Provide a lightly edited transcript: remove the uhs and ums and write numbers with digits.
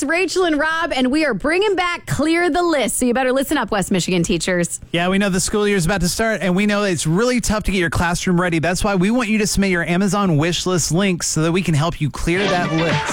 It's Rachel and Rob, and we are bringing back Clear the List. So you better listen up, West Michigan teachers. Yeah, we know the school year is about to start, and we know it's really tough to get your classroom ready. That's why we want you to submit your Amazon wish list links so that we can help you clear that list.